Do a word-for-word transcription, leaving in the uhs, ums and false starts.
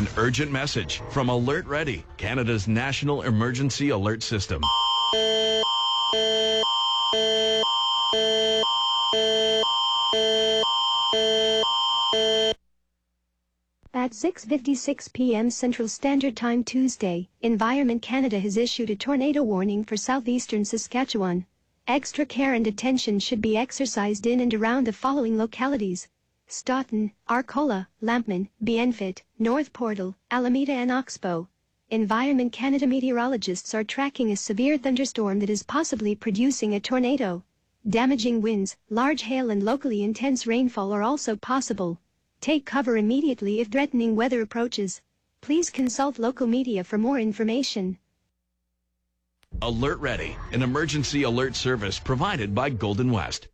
An urgent message from Alert Ready, Canada's national emergency alert system. At six fifty-six p m Central Standard Time Tuesday, Environment Canada has issued a tornado warning for southeastern Saskatchewan. Extra care and attention should be exercised in and around the following localities: Stoughton, Arcola, Lampman, Bienfit, North Portal, Alameda and Oxbow. Environment Canada meteorologists are tracking a severe thunderstorm that is possibly producing a tornado. Damaging winds, large hail and locally intense rainfall are also possible. Take cover immediately if threatening weather approaches. Please consult local media for more information. Alert Ready, an emergency alert service provided by Golden West.